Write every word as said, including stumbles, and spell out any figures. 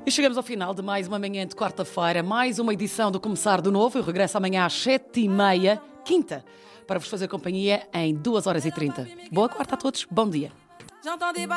E chegamos ao final de mais uma manhã de quarta-feira, mais uma edição do Começar do Novo. Eu regresso amanhã às sete e meia, quinta, para vos fazer companhia em duas horas e trinta. Boa quarta a todos, bom dia.